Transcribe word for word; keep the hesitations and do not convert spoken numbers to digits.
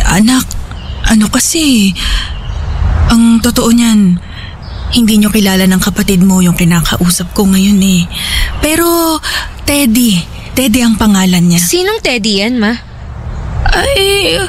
Anak, ano kasi, ang totoo niyan, hindi nyo kilala ng kapatid mo yung kinakausap ko ngayon eh. Pero Teddy, Teddy ang pangalan niya. Sinong Teddy yan, ma? Ay,